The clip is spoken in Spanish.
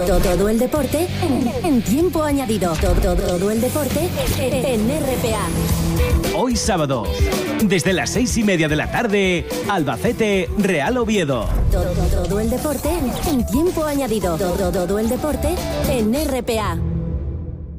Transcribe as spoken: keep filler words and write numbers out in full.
Todo el deporte en tiempo añadido. Todo el deporte en R P A. Hoy sábado, desde las seis y media de la tarde, Albacete, Real Oviedo. Todo el deporte en tiempo añadido. Todo el deporte en R P A.